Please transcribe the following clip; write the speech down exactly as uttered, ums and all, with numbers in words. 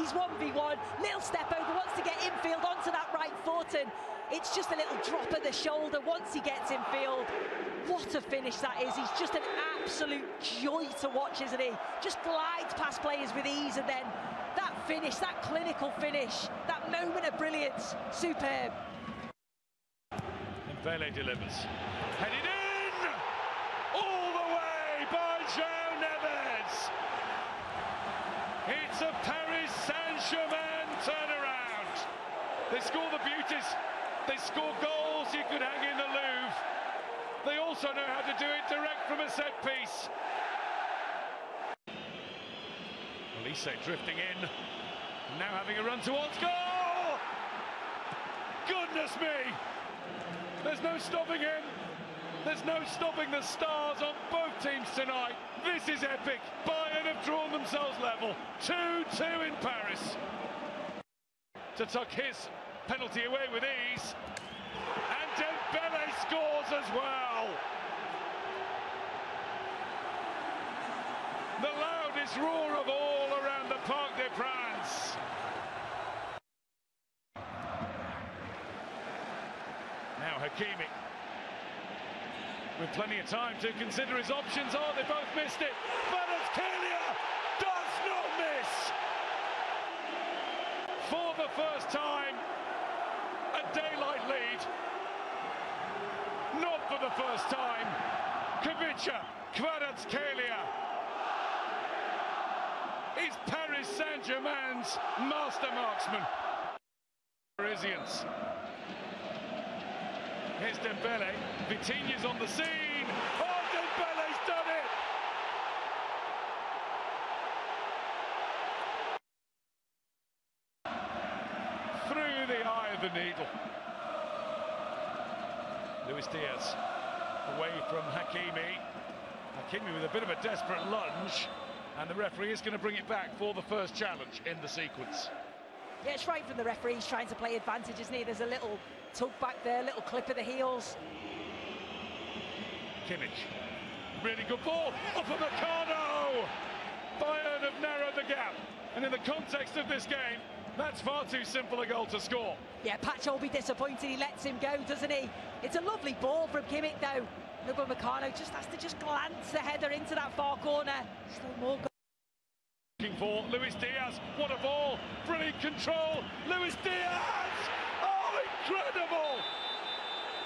He's one v one, little step over, wants to get infield onto that right foot, and it's just a little drop of the shoulder once he gets infield. What a finish that is. He's just an absolute joy to watch, isn't he? Just glides past players with ease, and then that finish, that clinical finish, that moment of brilliance, superb. Dembele delivers. Headed in! All the way by João Neves! It's a Paris Saint-Germain turnaround. They score the beauties. They score goals you could hang in the Louvre. They also know how to do it direct from a set piece. Olise drifting in. Now having a run towards goal! Goodness me! There's no stopping him. There's no stopping the stars on both teams tonight. This is epic. Bayern have drawn themselves level. two two in Paris. To tuck his penalty away with ease. And Dembele scores as well. The loudest roar of all around the Parc des Princes. Now Hakimi, with plenty of time to consider his options. Oh, they both missed it. Kvaratskhelia does not miss. For the first time, a daylight lead. Not for the first time, Khvicha Kvaratskhelia is Paris Saint-Germain's master marksman. Parisians. Here's Dembele. Vitinha's on the scene. Oh, Dembele's done it! Through the eye of the needle. Luis Diaz away from Hakimi. Hakimi with a bit of a desperate lunge, and the referee is going to bring it back for the first challenge in the sequence. Yeah, it's right from the referee. He's trying to play advantage, isn't he? There's a little tug back there, a little clip of the heels. Kimmich, really good ball, off of Upamecano! Bayern have narrowed the gap, and in the context of this game, that's far too simple a goal to score. Yeah, Pacho will be disappointed, he lets him go, doesn't he? It's a lovely ball from Kimmich, though. Upamecano just has to just glance the header into that far corner. Still more goal. Looking for Luis Diaz, what a ball, brilliant control, Luis Diaz! Oh, incredible!